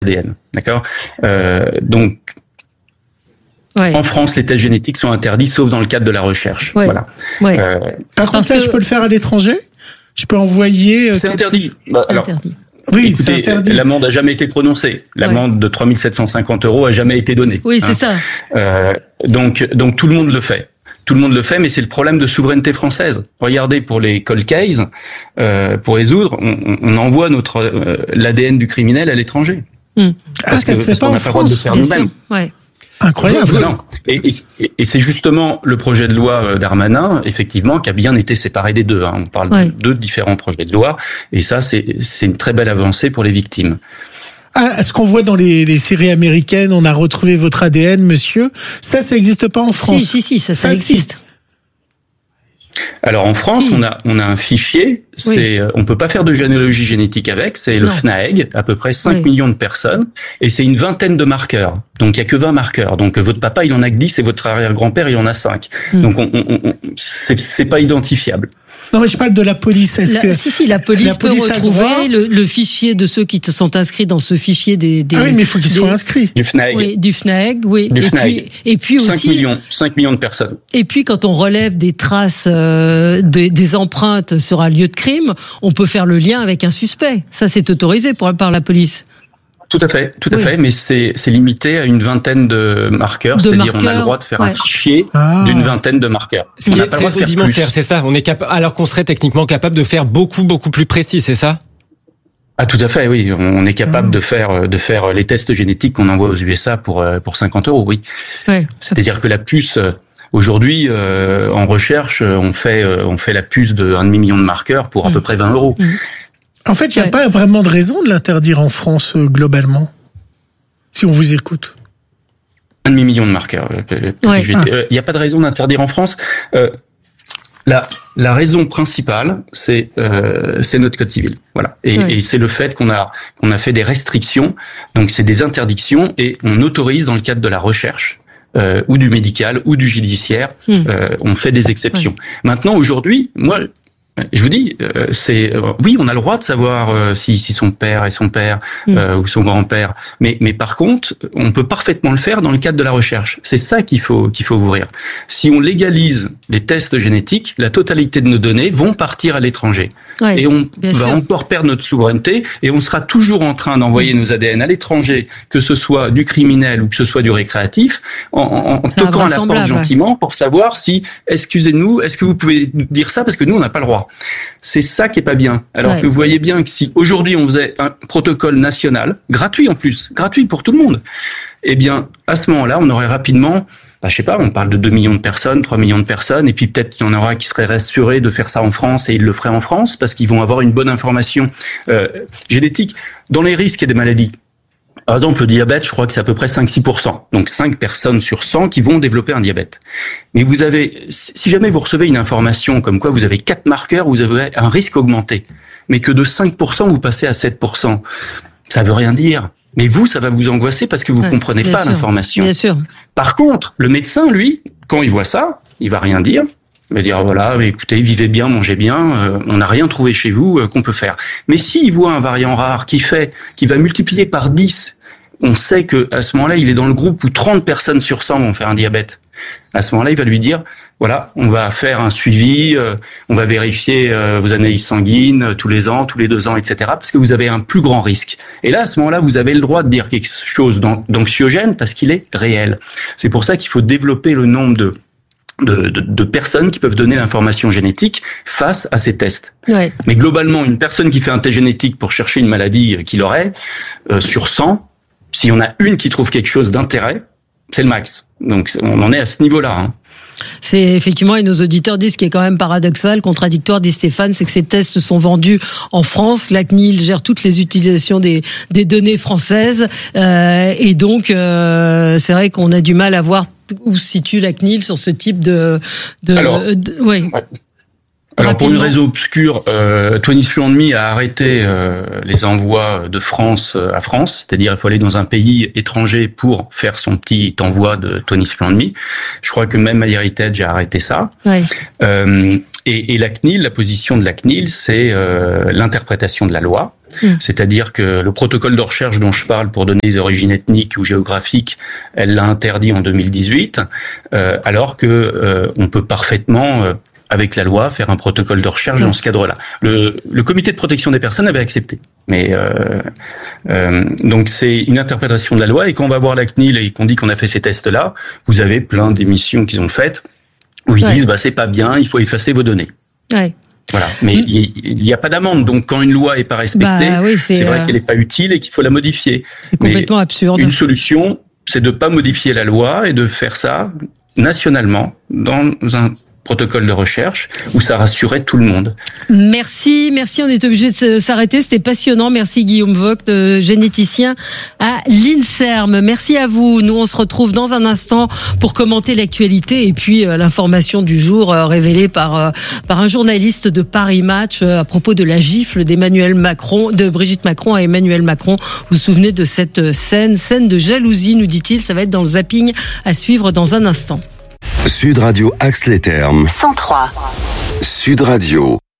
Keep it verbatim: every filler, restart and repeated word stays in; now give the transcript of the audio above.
D N. D'accord. Euh, donc ouais. En France, les tests génétiques sont interdits, sauf dans le cadre de la recherche. Ouais. Voilà. Ouais. Euh, Par contre, ça, que... je peux le faire à l'étranger. Je peux envoyer. C'est interdit. Bah, c'est alors, interdit. Oui, écoutez, c'est interdit. L'amende n'a jamais été prononcée. L'amende ouais. de trois mille sept cent cinquante euros a jamais été donnée. Oui, c'est hein. ça. Euh, donc, donc tout le monde le fait. Tout le monde le fait, mais c'est le problème de souveraineté française. Regardez, pour les cold cases, euh, pour résoudre, on, on envoie notre euh, l'A D N du criminel à l'étranger. Mmh. Parce ah, ça que, se fait pas en France, bien sûr. Ouais. Incroyable. Non. Et, et, et c'est justement le projet de loi Darmanin, effectivement, qui a bien été séparé des deux. Hein. On parle ouais. de deux différents projets de loi, et ça, c'est, c'est une très belle avancée pour les victimes. Ah, ce qu'on voit dans les, les séries américaines, on a retrouvé votre A D N, monsieur. Ça, ça n'existe pas en France. Si, si, si, ça, ça, ça existe. Alors en France, si. on a on a un fichier. C'est oui. on peut pas faire de généalogie génétique avec. C'est le non. FNAEG, à peu près cinq oui. millions de personnes, et c'est une vingtaine de marqueurs. Donc il y a que vingt marqueurs. Donc votre papa il en a que dix et votre arrière-grand-père il en a cinq. Mm. Donc on, on, on c'est c'est pas identifiable. Non, mais je parle de la police. Est-ce la, que si si la police, la police peut retrouver le, le fichier de ceux qui te sont inscrits dans ce fichier des. des ah oui, mais il faut qu'ils des, soient inscrits. Du FNAEG. Oui, du FNAEG, oui. Du et FNAEG. puis et puis aussi cinq millions, cinq millions de personnes. Et puis quand on relève des traces, euh, des, des empreintes sur un lieu de crime, on peut faire le lien avec un suspect. Ça, c'est autorisé pour, par la police. Tout à fait, tout à oui. fait, mais c'est, c'est limité à une vingtaine de marqueurs, de c'est-à-dire marqueurs, on a le droit de faire ouais. un fichier ah. d'une vingtaine de marqueurs. Ce qui est très rudimentaire, c'est ça. On est cap- alors qu'on serait techniquement capable de faire beaucoup, beaucoup plus précis, c'est ça ? Ah, tout à fait, oui. On est capable mmh. de faire de faire les tests génétiques qu'on envoie aux U S A pour pour cinquante euros, oui. Ouais, c'est-à-dire que la puce. Aujourd'hui, euh, en recherche, on fait on fait la puce de un demi million de marqueurs pour à mmh. peu près vingt euros. Mmh. En fait, il n'y a ouais. pas vraiment de raison de l'interdire en France, euh, globalement, si on vous écoute. Un demi-million de marqueurs. Il ouais. euh, n'y a pas de raison d'interdire en France. Euh, la, la raison principale, c'est, euh, c'est notre code civil. Voilà. Et, ouais. et c'est le fait qu'on a, qu'on a fait des restrictions. Donc, c'est des interdictions et on autorise dans le cadre de la recherche. Euh, ou du médical, ou du judiciaire, mmh. euh, on fait des exceptions. Ouais. Maintenant, aujourd'hui, moi, je vous dis, euh, c'est euh, oui, on a le droit de savoir euh, si, si son père est son père mmh. euh, ou son grand-père, mais mais par contre, on peut parfaitement le faire dans le cadre de la recherche. C'est ça qu'il faut qu'il faut ouvrir. Si on légalise les tests génétiques, la totalité de nos données vont partir à l'étranger ouais, et on va sûr. encore perdre notre souveraineté et on sera toujours en train d'envoyer mmh. nos A D N à l'étranger, que ce soit du criminel ou que ce soit du récréatif, en, en, en toquant à la porte gentiment pour savoir si, excusez-nous, est-ce que vous pouvez dire ça parce que nous on n'a pas le droit. C'est ça qui est pas bien. Alors ouais. que vous voyez bien que si aujourd'hui on faisait un protocole national, gratuit en plus, gratuit pour tout le monde, eh bien, à ce moment-là, on aurait rapidement, bah, je sais pas, on parle de deux millions de personnes, trois millions de personnes, et puis peut-être qu'il y en aura qui seraient rassurés de faire ça en France et ils le feraient en France parce qu'ils vont avoir une bonne information euh, génétique. Dans les risques et des maladies, par exemple, le diabète, je crois que c'est à peu près cinq à six pour cent. Donc cinq personnes sur cent qui vont développer un diabète. Mais vous avez, si jamais vous recevez une information comme quoi vous avez quatre marqueurs, vous avez un risque augmenté, mais que de cinq pour cent vous passez à sept pour cent, ça veut rien dire. Mais vous, ça va vous angoisser parce que vous ouais, comprenez pas sûr, l'information. Bien sûr. Par contre, le médecin, lui, quand il voit ça, il va rien dire. Il va dire, voilà, écoutez, vivez bien, mangez bien, euh, on n'a rien trouvé chez vous euh, qu'on peut faire. Mais s'il voit un variant rare qui fait, qui va multiplier par dix, on sait que à ce moment-là, il est dans le groupe où trente personnes sur cent vont faire un diabète. À ce moment-là, il va lui dire, voilà, on va faire un suivi, euh, on va vérifier euh, vos analyses sanguines euh, tous les ans, tous les deux ans, et cetera, parce que vous avez un plus grand risque. Et là, à ce moment-là, vous avez le droit de dire quelque chose d'anxiogène parce qu'il est réel. C'est pour ça qu'il faut développer le nombre de De, de, de personnes qui peuvent donner l'information génétique face à ces tests. Ouais. Mais globalement, une personne qui fait un test génétique pour chercher une maladie qu'il aurait, euh, sur cent, si on a une qui trouve quelque chose d'intérêt, c'est le max. Donc on en est à ce niveau-là. Hein. C'est effectivement, et nos auditeurs disent ce qui est quand même paradoxal, contradictoire, dit Stéphane, c'est que ces tests sont vendus en France. La C N I L gère toutes les utilisations des, des données françaises. Euh, et donc, euh, c'est vrai qu'on a du mal à voir où se situe la C N I L sur ce type de... de, Alors, de ouais. ouais. Alors pour une raison obscure, euh, vingt trois and me a arrêté euh, les envois de France à France, c'est-à-dire il faut aller dans un pays étranger pour faire son petit envoi de vingt trois and me. Je crois que même MyHeritage a arrêté ça. Ouais. Euh, et, et la C N I L, la position de la C N I L, c'est euh, l'interprétation de la loi. Mmh. C'est-à-dire que le protocole de recherche dont je parle pour donner des origines ethniques ou géographiques, elle l'a interdit en deux mille dix-huit, euh, alors que euh, on peut parfaitement euh, avec la loi, faire un protocole de recherche mmh. dans ce cadre-là. Le, le comité de protection des personnes avait accepté. Mais euh, euh, donc c'est une interprétation de la loi, et quand on va voir la C N I L et qu'on dit qu'on a fait ces tests-là, vous avez plein d'émissions qu'ils ont faites où ils ouais. disent bah c'est pas bien, il faut effacer vos données. Ouais. Voilà, mais mmh. il n'y a pas d'amende, donc quand une loi est pas respectée, bah, oui, c'est, c'est vrai euh... qu'elle n'est pas utile et qu'il faut la modifier. C'est complètement mais absurde. Une solution, c'est de pas modifier la loi et de faire ça nationalement dans un protocole de recherche où ça rassurait tout le monde. Merci, merci. On est obligé de s'arrêter. C'était passionnant. Merci Guillaume Vogt, généticien à l'INSERM. Merci à vous. Nous, on se retrouve dans un instant pour commenter l'actualité et puis euh, l'information du jour euh, révélée par euh, par un journaliste de Paris Match euh, à propos de la gifle d'Emmanuel Macron, de Brigitte Macron à Emmanuel Macron. Vous vous souvenez de cette scène, scène de jalousie, nous dit-il. Ça va être dans le zapping à suivre dans un instant. Sud Radio Axe les Thermes. cent trois. Sud Radio.